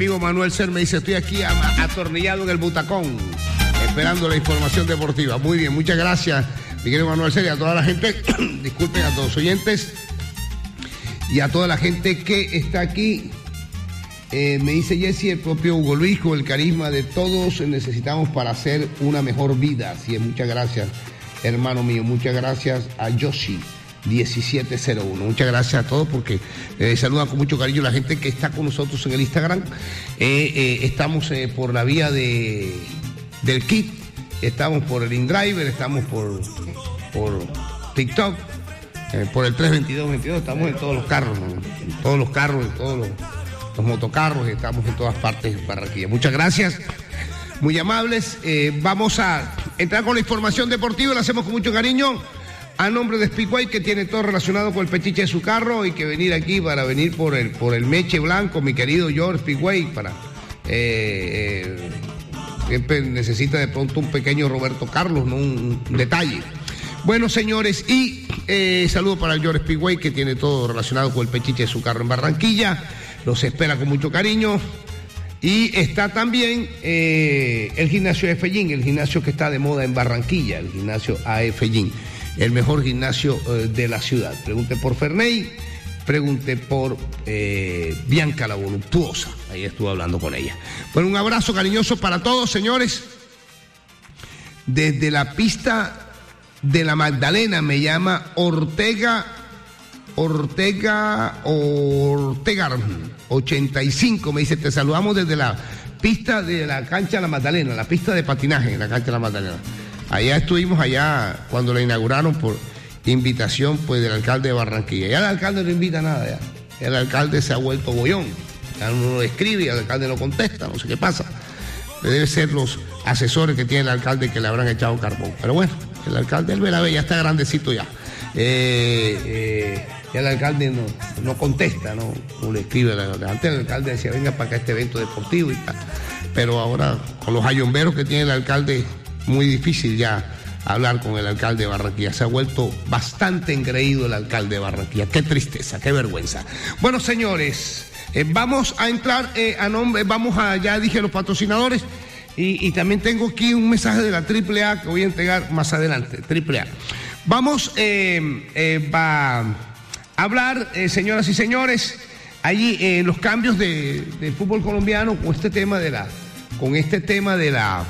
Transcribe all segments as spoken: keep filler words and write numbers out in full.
amigo Manuel Ser me dice, estoy aquí atornillado en el butacón, esperando la información deportiva. Muy bien, muchas gracias, mi querido Manuel Ser, y a toda la gente, disculpen a todos los oyentes, y a toda la gente que está aquí. Eh, me dice Jessy, el propio Hugo Luis, con el carisma de todos necesitamos para hacer una mejor vida. Así es, muchas gracias, hermano mío, muchas gracias a Yoshi diecisiete cero uno. Muchas gracias a todos porque eh, saludan con mucho cariño la gente que está con nosotros en el Instagram. Eh, eh, estamos eh, por la vía de del Kit, estamos por el InDriver, estamos por, por TikTok, eh, por el tres veintidós veintidós, estamos en todos los carros, ¿no? En todos los carros, en todos los, los motocarros, estamos en todas partes de Barranquilla. Muchas gracias, muy amables. Eh, vamos a entrar con la información deportiva, la hacemos con mucho cariño. A nombre de Speedway, que tiene todo relacionado con el pechiche de su carro, y que venir aquí para venir por el por el meche blanco, mi querido George Speedway, para eh, eh, siempre necesita de pronto un pequeño Roberto Carlos, ¿no? Un, un detalle. Bueno, señores, y eh, saludo para el George Speedway, que tiene todo relacionado con el pechiche de su carro en Barranquilla, los espera con mucho cariño. Y está también eh, el gimnasio A F Gym, el gimnasio que está de moda en Barranquilla, el gimnasio A F Gym, el mejor gimnasio eh, de la ciudad. Pregunte por Ferney, pregunte por eh, Bianca la Voluptuosa. Ahí estuve hablando con ella. Bueno, un abrazo cariñoso para todos, señores. Desde la pista de la Magdalena me llama Ortega, Ortega, Ortega ochenta y cinco. Me dice, te saludamos desde la pista de la cancha de la Magdalena, la pista de patinaje en la cancha de la Magdalena. Allá estuvimos allá cuando la inauguraron por invitación pues del alcalde de Barranquilla. Ya el alcalde no invita a nada ya. El alcalde se ha vuelto bollón. Ya uno lo escribe y el alcalde no contesta, no sé qué pasa. Debe ser los asesores que tiene el alcalde que le habrán echado carbón. Pero bueno, el alcalde, él ve la ve, ya está grandecito ya. Eh, eh, ya el alcalde no, no contesta, no, no le escribe. Antes el alcalde decía, venga para acá este evento deportivo y tal. Pero ahora, con los ayomberos que tiene el alcalde, muy difícil ya hablar con el alcalde de Barranquilla. Se ha vuelto bastante engreído el alcalde de Barranquilla. Qué tristeza, qué vergüenza. Bueno, señores, eh, vamos a entrar eh, a nombre, vamos a, ya dije los patrocinadores, y, y también tengo aquí un mensaje de la triple A que voy a entregar más adelante. triple A. Vamos eh, eh, va a hablar, eh, señoras y señores, allí eh, los cambios de, del fútbol colombiano con este tema de la, con este tema de la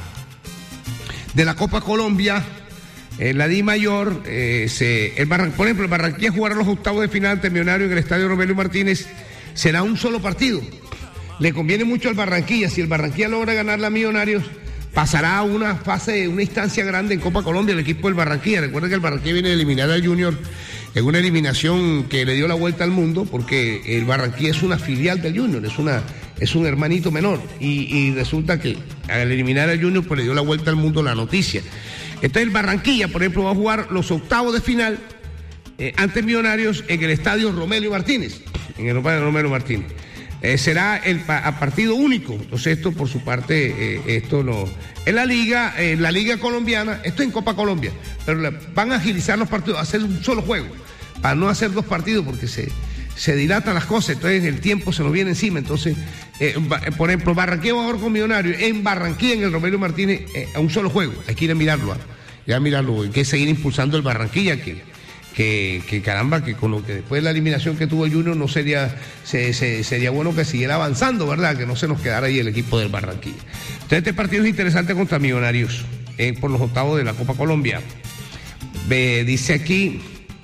de la Copa Colombia, eh, la Di Mayor, eh, se, el Barran, por ejemplo, el Barranquilla jugará los octavos de final ante Millonario en el estadio Romelio Martínez, será un solo partido. Le conviene mucho al Barranquilla, si el Barranquilla logra ganar la Millonarios, pasará a una fase, una instancia grande en Copa Colombia el equipo del Barranquilla. Recuerden que el Barranquilla viene a eliminar al Junior en una eliminación que le dio la vuelta al mundo, porque el Barranquilla es una filial del Junior, es una es un hermanito menor, y, y resulta que al eliminar al Junior pues le dio la vuelta al mundo la noticia. Entonces el Barranquilla, por ejemplo, va a jugar los octavos de final eh, ante Millonarios en el estadio Romelio Martínez, en el estadio Romelio Martínez. Eh, será el pa a partido único. Entonces esto por su parte, eh, esto no. En la liga, en eh, la liga colombiana, esto en Copa Colombia, pero la, van a agilizar los partidos, a hacer un solo juego, para no hacer dos partidos porque se, se dilatan las cosas, entonces el tiempo se nos viene encima. Entonces, eh, por ejemplo, Barranquilla va a jugar con Millonarios en Barranquilla, en el Romelio Martínez, eh, a un solo juego. Hay que ir a mirarlo, ya mirarlo, hay que seguir impulsando el Barranquilla, que Que, que caramba, que con lo que después de la eliminación que tuvo el Junior no sería, se, se, sería bueno que siguiera avanzando, ¿verdad? Que no se nos quedara ahí el equipo del Barranquilla. Entonces este partido es interesante contra Millonarios, eh, por los octavos de la Copa Colombia. Eh, dice aquí,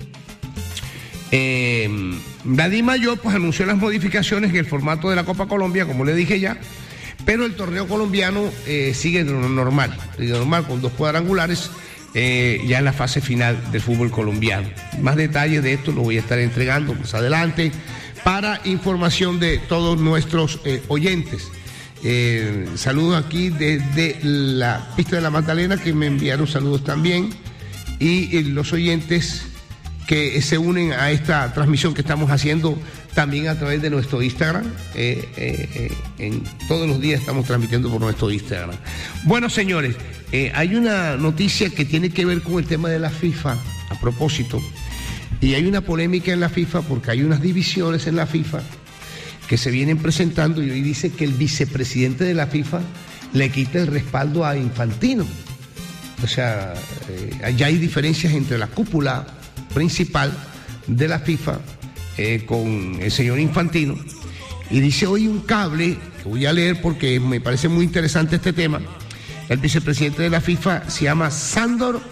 eh, la Di Mayor pues anunció las modificaciones en el formato de la Copa Colombia, como le dije ya, pero el torneo colombiano eh, sigue normal, normal con dos cuadrangulares. Eh, ya en la fase final del fútbol colombiano. Más detalles de esto lo voy a estar entregando más adelante para información de todos nuestros eh, oyentes. Eh, saludos aquí desde la pista de la Magdalena, que me enviaron saludos también, y eh, los oyentes que se unen a esta transmisión que estamos haciendo también a través de nuestro Instagram. Eh, eh, eh, en todos los días estamos transmitiendo por nuestro Instagram. Bueno, señores, eh, hay una noticia que tiene que ver con el tema de la FIFA, a propósito, y hay una polémica en la FIFA porque hay unas divisiones en la FIFA que se vienen presentando, y hoy dice que el vicepresidente de la FIFA le quita el respaldo a Infantino. O sea, eh, allá hay diferencias entre la cúpula principal de la FIFA eh, con el señor Infantino. Y dice hoy un cable, que voy a leer porque me parece muy interesante este tema. El vicepresidente de la FIFA se llama Sandor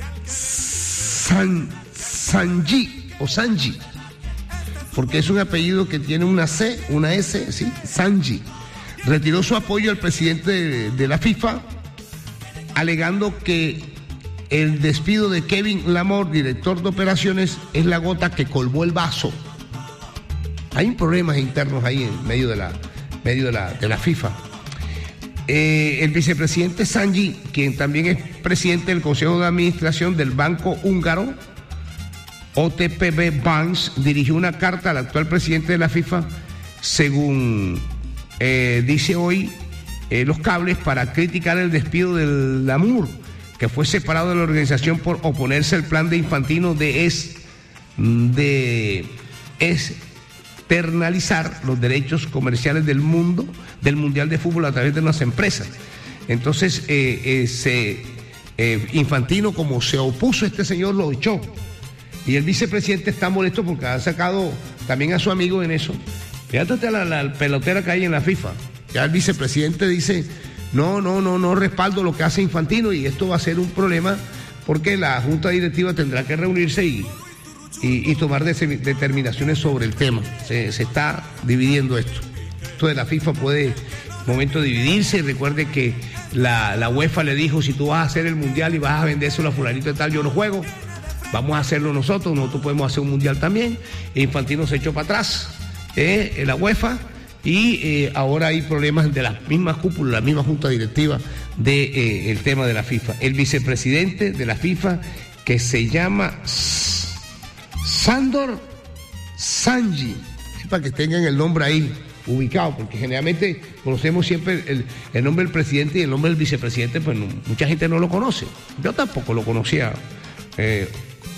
San, Sanji, o Sanji, porque es un apellido que tiene una C, una S, ¿sí? Sanji. Retiró su apoyo al presidente de, de la FIFA, alegando que el despido de Kevin Lamor, director de operaciones, es la gota que colmó el vaso. Hay problemas internos ahí en medio de la, medio de la, de la FIFA. Eh, el vicepresidente Sanji, quien también es presidente del Consejo de Administración del Banco Húngaro, O T P B Banks, dirigió una carta al actual presidente de la FIFA, según eh, dice hoy eh, los cables, para criticar el despido del Lamour, que fue separado de la organización por oponerse al plan de Infantino de, es, de externalizar los derechos comerciales del mundo, del Mundial de Fútbol a través de unas empresas. Entonces, eh, eh, se, eh, Infantino, como se opuso a este señor, lo echó. Y el vicepresidente está molesto porque ha sacado también a su amigo en eso. Fíjate la, la pelotera que hay en la FIFA. Ya el vicepresidente dice, no, no, no, no respaldo lo que hace Infantino, y esto va a ser un problema porque la junta directiva tendrá que reunirse y, y, y tomar de, determinaciones sobre el tema. Se, se está dividiendo esto. Esto de la FIFA puede, momento, dividirse. Y recuerde que la, la UEFA le dijo, si tú vas a hacer el mundial y vas a vendérselo a fulanito de tal, yo no juego. Vamos a hacerlo nosotros, nosotros podemos hacer un mundial también. Infantino se echó para atrás, eh, en la UEFA, y eh, ahora hay problemas de las mismas cúpulas, la misma junta directiva del de, eh, tema de la FIFA. El vicepresidente de la FIFA, que se llama Sandor Sanji, para que tengan el nombre ahí ubicado, porque generalmente conocemos siempre el, el nombre del presidente y el nombre del vicepresidente, pues no, mucha gente no lo conoce. Yo tampoco lo conocía. Eh,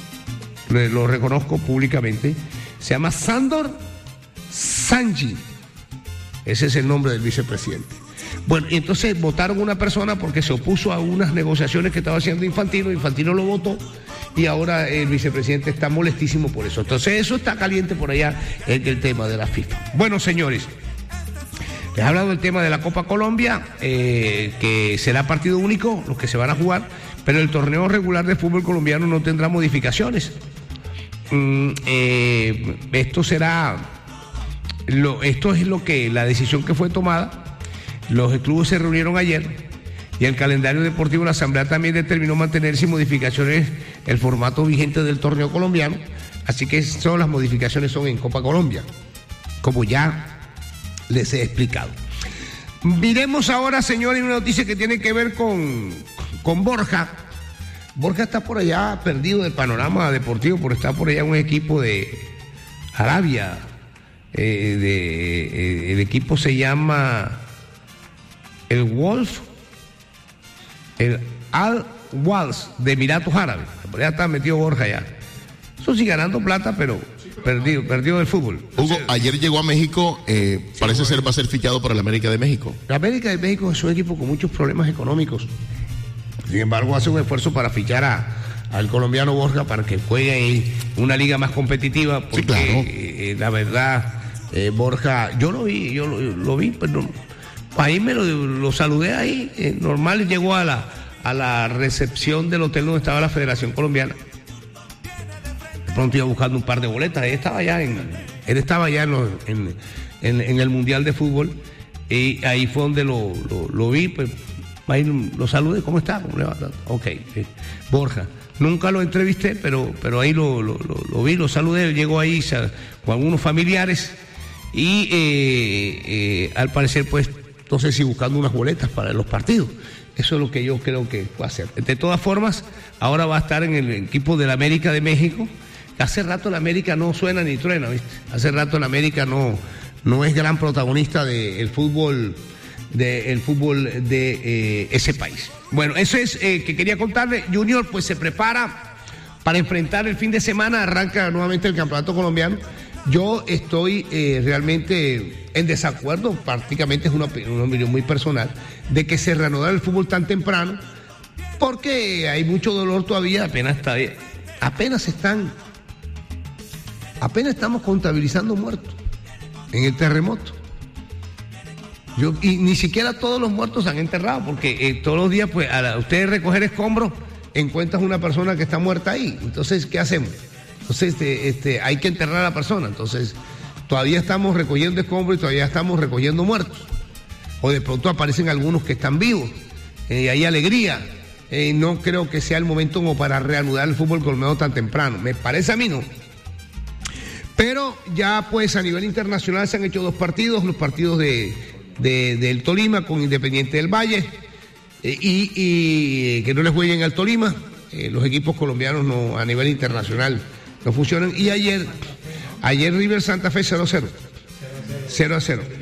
lo reconozco públicamente. Se llama Sandor Sanji. Ese es el nombre del vicepresidente. Bueno, y entonces votaron una persona porque se opuso a unas negociaciones que estaba haciendo Infantino. Infantino lo votó y ahora el vicepresidente está molestísimo por eso. Entonces eso está caliente por allá en el tema de la FIFA. Bueno, señores, les he hablado del tema de la Copa Colombia, eh, que será partido único, los que se van a jugar, pero el torneo regular de fútbol colombiano no tendrá modificaciones. Mm, eh, esto será, lo, esto es lo que, la decisión que fue tomada. Los clubes se reunieron ayer y el calendario deportivo de la Asamblea también determinó mantener sin modificaciones el formato vigente del torneo colombiano. Así que son, las modificaciones son en Copa Colombia, como ya les he explicado. Miremos ahora, señores, una noticia que tiene que ver con, con Borja. Borja está por allá perdido del panorama deportivo, porque está por allá un equipo de Arabia. Eh, de, eh, el equipo se llama el Wolf, el Al-Wals de Emiratos Árabes. Por allá está metido Borja ya. Eso sí, ganando plata, pero perdido, perdido del fútbol. Hugo, ayer llegó a México, eh, sí, parece ser va a ser fichado para la América de México. La América de México es un equipo con muchos problemas económicos. Sin embargo, hace un esfuerzo para fichar a, al colombiano Borja para que juegue en una liga más competitiva, porque sí, claro. eh, la verdad, eh, Borja, yo lo vi, yo lo, lo vi, pero ahí me lo, lo saludé ahí, eh, normal, llegó a la, a la recepción del hotel donde estaba la Federación Colombiana. De pronto iba buscando un par de boletas. Él estaba ya en, él estaba ya en, los, en, en, en el Mundial de Fútbol, y ahí fue donde lo, lo, lo vi, pues ahí lo saludé. ¿Cómo está? ¿Cómo le va? Ok, eh, Borja. Nunca lo entrevisté, pero, pero ahí lo, lo, lo, lo vi, lo saludé. Él llegó ahí con algunos familiares y eh, eh, al parecer, pues, no sé si buscando unas boletas para los partidos. Eso es lo que yo creo que va a hacer. De todas formas, ahora va a estar en el equipo de la América de México. Hace rato la América no suena ni truena, ¿viste? Hace rato la América no, no es gran protagonista del fútbol, de, el fútbol de eh, ese país. Bueno, eso es eh, que quería contarle. Junior pues se prepara para enfrentar el fin de semana, arranca nuevamente el campeonato colombiano, Yo estoy eh, realmente en desacuerdo, prácticamente es una, una opinión muy personal, de que se reanudara el fútbol tan temprano, porque hay mucho dolor todavía, apenas está, apenas están, apenas estamos contabilizando muertos en el terremoto. Yo, y ni siquiera todos los muertos se han enterrado, porque eh, todos los días, pues, a la, ustedes recoger escombros, encuentras una persona que está muerta ahí. Entonces, ¿qué hacemos? Entonces, este, este, hay que enterrar a la persona. Entonces, todavía estamos recogiendo escombros y todavía estamos recogiendo muertos. O de pronto aparecen algunos que están vivos. Eh, hay alegría. Eh, no creo que sea el momento como para reanudar el fútbol colombiano tan temprano. Me parece a mí, ¿no? Pero ya, pues, a nivel internacional se han hecho dos partidos. Los partidos de, de, del Tolima con Independiente del Valle. Eh, y, y que no les jueguen al Tolima. Eh, los equipos colombianos no, a nivel internacional no funcionan. Y ayer, ayer River Santa Fe cero a cero. cero a cero.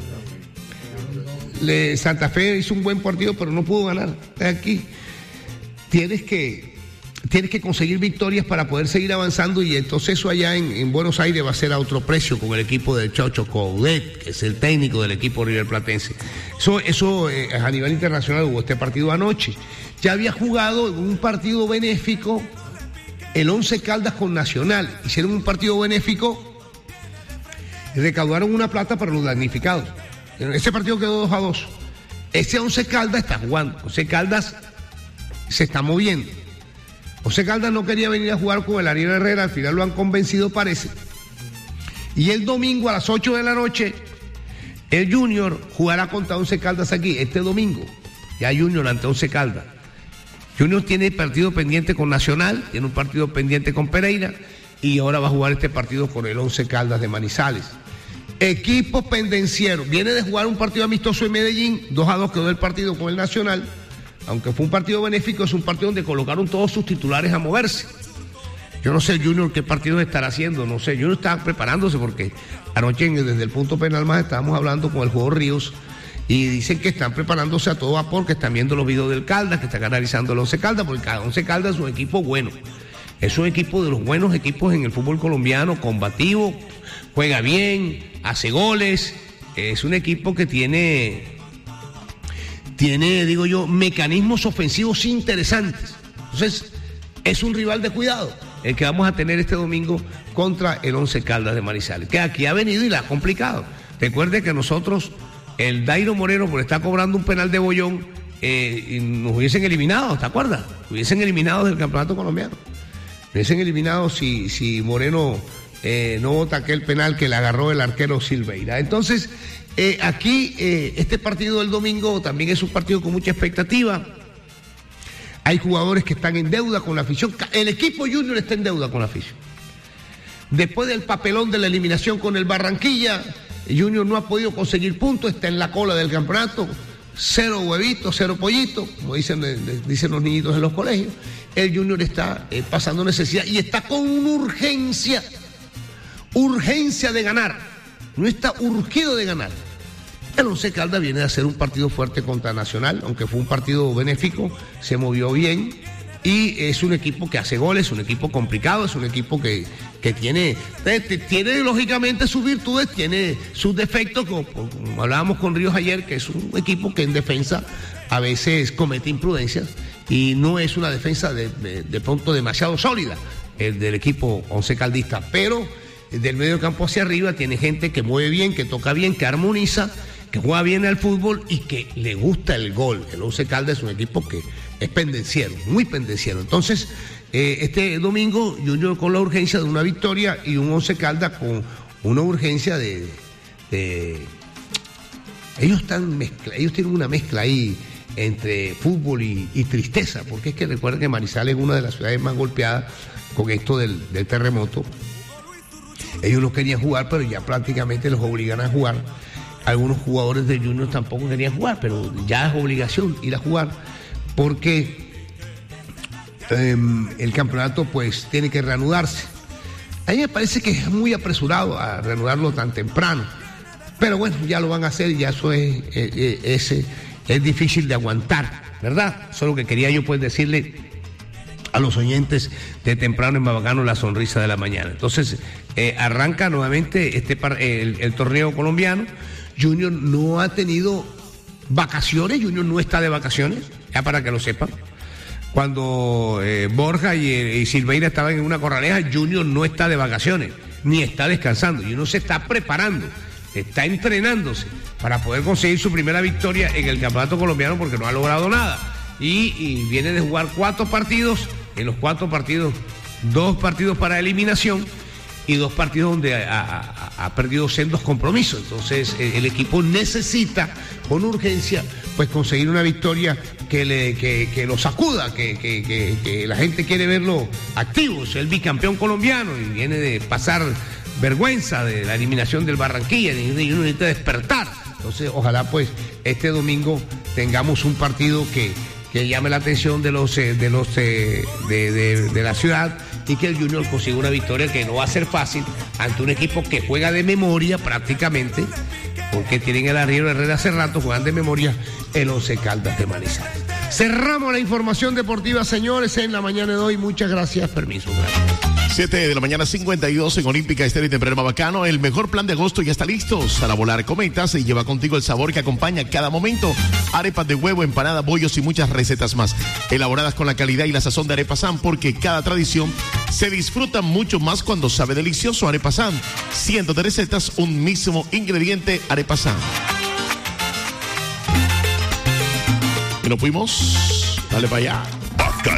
Le, Santa Fe hizo un buen partido, pero no pudo ganar. Aquí tienes que, tienes que conseguir victorias para poder seguir avanzando, y entonces eso allá en, en Buenos Aires va a ser a otro precio con el equipo de Chocho Coudet, que es el técnico del equipo River Platense. Eso, eso eh, a nivel internacional hubo este partido anoche. Ya había jugado un partido benéfico el Once Caldas con Nacional. Hicieron un partido benéfico y recaudaron una plata para los damnificados. Ese partido quedó dos a dos. Ese Once Caldas está jugando. Once Caldas se está moviendo. Once Caldas no quería venir a jugar con el Ariel Herrera, al final lo han convencido, parece. Y el domingo a las ocho de la noche, el Junior jugará contra Once Caldas aquí, este domingo. Ya Junior ante Once Caldas. Junior tiene partido pendiente con Nacional, tiene un partido pendiente con Pereira, y ahora va a jugar este partido con el Once Caldas de Manizales. Equipo pendenciero, viene de jugar un partido amistoso en Medellín, dos a dos quedó el partido con el Nacional, aunque fue un partido benéfico, es un partido donde colocaron todos sus titulares a moverse. Yo no sé Junior qué partido estará haciendo, no sé, Junior está preparándose, porque anoche desde el punto penal más estábamos hablando con el jugador Ríos, y dicen que están preparándose a todo vapor, que están viendo los videos del Caldas, que están analizando el Once Caldas, porque cada Once Caldas es un equipo bueno. Es un equipo de los buenos equipos en el fútbol colombiano, combativo, juega bien, hace goles. Es un equipo que tiene, tiene, digo yo, mecanismos ofensivos interesantes. Entonces, es un rival de cuidado el que vamos a tener este domingo contra el Once Caldas de Manizales, que aquí ha venido y la ha complicado. Recuerde que nosotros, el Dairo Moreno, por estar cobrando un penal de bollón, eh, y nos hubiesen eliminado, ¿te acuerdas? Hubiesen eliminado del campeonato colombiano. Hubiesen eliminado si, si Moreno eh, no vota aquel penal que le agarró el arquero Silveira. Entonces, eh, aquí, eh, este partido del domingo también es un partido con mucha expectativa. Hay jugadores que están en deuda con la afición. El equipo Junior está en deuda con la afición. Después del papelón de la eliminación con el Barranquilla, Junior no ha podido conseguir puntos, está en la cola del campeonato, cero huevitos, cero pollitos, como dicen, dicen los niñitos en los colegios. El Junior está eh, pasando necesidad y está con una urgencia, urgencia de ganar, no está urgido de ganar. El Once Caldas viene de hacer un partido fuerte contra Nacional, aunque fue un partido benéfico, se movió bien, y es un equipo que hace goles, es un equipo complicado, es un equipo que, que tiene, tiene lógicamente sus virtudes, tiene sus defectos, como, como hablábamos con Ríos ayer, que es un equipo que en defensa a veces comete imprudencias, y no es una defensa de, de, de pronto demasiado sólida, el del equipo Once Caldista, pero del medio campo hacia arriba tiene gente que mueve bien, que toca bien, que armoniza, que juega bien al fútbol y que le gusta el gol. El Once Caldas es un equipo que es pendenciero, muy pendenciero. Entonces, eh, este domingo Junior con la urgencia de una victoria y un Once Caldas con una urgencia de... de... Ellos están mezcla, ellos tienen una mezcla ahí entre fútbol y, y tristeza, porque es que recuerden que Manizales es una de las ciudades más golpeadas con esto del, del terremoto. Ellos no querían jugar, pero ya prácticamente los obligan a jugar. Algunos jugadores de Junior tampoco querían jugar, pero ya es obligación ir a jugar, porque eh, el campeonato pues tiene que reanudarse. A mí me parece que es muy apresurado a reanudarlo tan temprano, pero bueno, ya lo van a hacer y ya eso es, es, es, es difícil de aguantar, ¿verdad? Eso es lo que quería yo pues decirle a los oyentes de Temprano en Bacano, la sonrisa de la mañana. Entonces, eh, arranca nuevamente este par, el, el torneo colombiano. Junior no ha tenido vacaciones, Junior no está de vacaciones, ya para que lo sepan. Cuando eh, Borja y, y Silveira estaban en una corraleja, Junior no está de vacaciones, ni está descansando. Junior se está preparando, está entrenándose para poder conseguir su primera victoria en el campeonato colombiano, porque no ha logrado nada. Y, y viene de jugar cuatro partidos, en los cuatro partidos, dos partidos para eliminación y dos partidos donde ha, ha, ha perdido sendos compromisos. Entonces el, el equipo necesita con urgencia pues conseguir una victoria que le que, que lo sacuda, que, que, que, que la gente quiere verlo activo. Es el bicampeón colombiano y viene de pasar vergüenza de la eliminación del Barranquilla, y uno necesita despertar. Entonces ojalá pues este domingo tengamos un partido que que llame la atención de los de los de, de, de la ciudad, y que el Junior consiga una victoria que no va a ser fácil ante un equipo que juega de memoria prácticamente, porque tienen el arriero Herrera hace rato, juegan de memoria el Once Caldas de Manizales. Cerramos la información deportiva, señores, en la mañana de hoy. Muchas gracias, permiso. Gracias. siete de la mañana, cincuenta y dos en Olímpica Estéreo y Temprano Bacano. El mejor plan de agosto ya está listo. Sala Volar Cometa se lleva contigo el sabor que acompaña cada momento. Arepas de huevo, empanada, bollos y muchas recetas más. Elaboradas con la calidad y la sazón de Arepa San, porque cada tradición se disfruta mucho más cuando sabe delicioso. Arepa San, cientos de recetas, un mismo ingrediente. Arepa San. Y nos fuimos. Dale para allá.